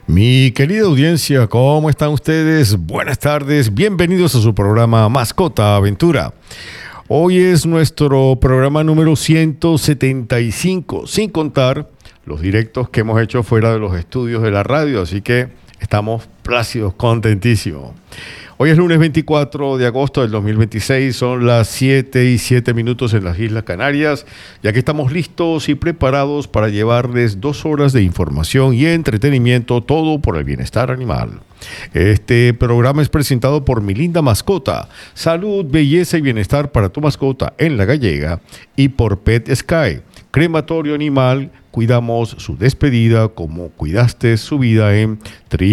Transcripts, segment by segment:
Mi querida audiencia, ¿cómo están ustedes? Buenas tardes, bienvenidos a su programa Mascota Aventura. Hoy es nuestro programa número 175, sin contar los directos que hemos hecho fuera de los estudios de la radio, así que estamos plácidos, contentísimos. Hoy es lunes 24 de agosto del 2026, son las 7:07 en las Islas Canarias, y aquí estamos listos y preparados para llevarles 2 horas de información y entretenimiento, todo por el bienestar animal. Este programa es presentado por Mi Linda Mascota, salud, belleza y bienestar para tu mascota en La Gallega, y por Pet Sky, crematorio animal. Cuidamos su despedida como cuidaste su vida en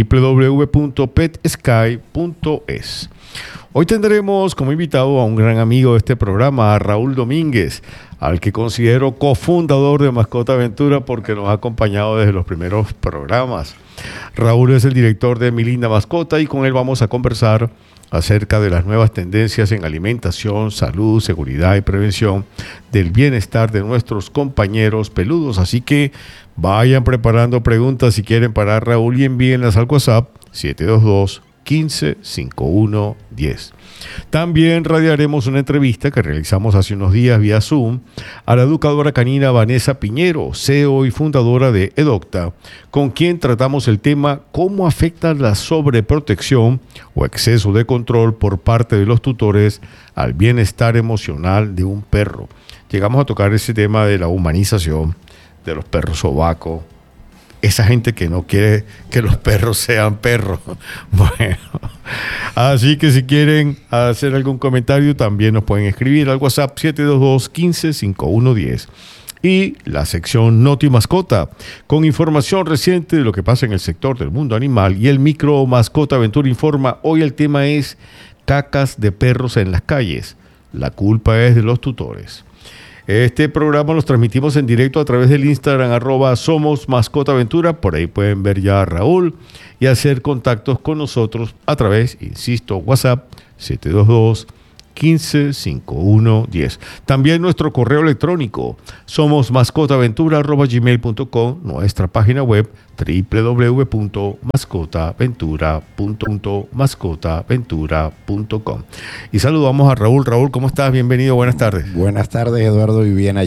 www.petsky.es. Hoy tendremos como invitado a un gran amigo de este programa, a Raúl Domínguez, al que considero cofundador de Mascota Aventura porque nos ha acompañado desde los primeros programas. Raúl es el director de Mi Linda Mascota y con él vamos a conversar acerca de las nuevas tendencias en alimentación, salud, seguridad y prevención del bienestar de nuestros compañeros peludos. Así que vayan preparando preguntas si quieren para Raúl y envíenlas al WhatsApp 722-155110. También radiaremos una entrevista que realizamos hace unos días vía Zoom a la educadora canina Vanessa Piñero, CEO y fundadora de Edocta, con quien tratamos el tema cómo afecta la sobreprotección o exceso de control por parte de los tutores al bienestar emocional de un perro. Llegamos a tocar ese tema de la humanización de los perros sobacos. Esa gente que no quiere que los perros sean perros. Bueno, así que si quieren hacer algún comentario también nos pueden escribir al WhatsApp 722-155110. Y la sección Noti Mascota, con información reciente de lo que pasa en el sector del mundo animal, y el micro Mascota Aventura informa. Hoy el tema es cacas de perros en las calles. La culpa es de los tutores. Este programa los transmitimos en directo a través del Instagram @SomosMascotaAventura. Por ahí pueden ver ya a Raúl y hacer contactos con nosotros a través, insisto, WhatsApp 722-155110. También nuestro correo electrónico somosmascotaventura@gmail.com, nuestra página web www.mascotaventura.com. Y saludamos a Raúl. Raúl, ¿cómo estás? Bienvenido, buenas tardes. Buenas tardes, Eduardo, y bien